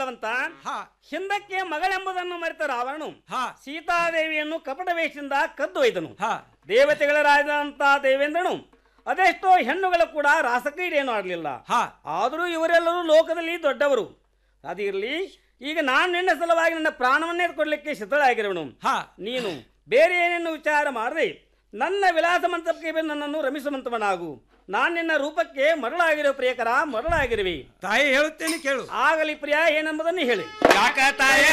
ಬಲವಂತ ಹಿಂದಕ್ಕೆ ಮಗಳೆಂಬುದನ್ನು ಮರೆತ ರಾವಣನು ಸೀತಾದೇವಿಯನ್ನು ಕಪಟ ವೇಷದಿಂದ ಕದ್ದು ಒಯ್ದನು. ದೇವತೆಗಳ ರಾಜದಂತ ದೇವೇಂದ್ರನು ಅದೆಷ್ಟೋ ಹೆಣ್ಣುಗಳು ಕೂಡ ರಾಸಕ್ರೀಡೆಯನ್ನು ಆಡಲಿಲ್ಲ. ಆದರೂ ಇವರೆಲ್ಲರೂ ಲೋಕದಲ್ಲಿ ದೊಡ್ಡವರು. ಅದಿರಲಿ, ಈಗ ನಾನು ನಿನ್ನ ಸಲುವಾಗಿ ನನ್ನ ಪ್ರಾಣವನ್ನೇ ಕೊಡ್ಲಿಕ್ಕೆ ಸಿದ್ಧಳಾಗಿರುವನು. ನೀನು ಬೇರೆ ಏನೇನು ವಿಚಾರ ಮಾಡದೆ ನನ್ನ ವಿಲಾಸ ಮಂಟಪಕ್ಕೆ ಬಂದು ನನ್ನನ್ನು ರಮಿಸುವಂತವನಾಗು. ನಾನು ನಿನ್ನ ರೂಪಕ್ಕೆ ಮರಳಾಗಿರೋ ಪ್ರಿಯಕರ, ಮರಳಾಗಿರುವೆ. ತಾಯಿ ಹೇಳುತ್ತೇನೆ ಕೇಳು. ಆಗಲಿ ಪ್ರಿಯ, ಏನೆಂಬುದನ್ನು ಹೇಳಿ.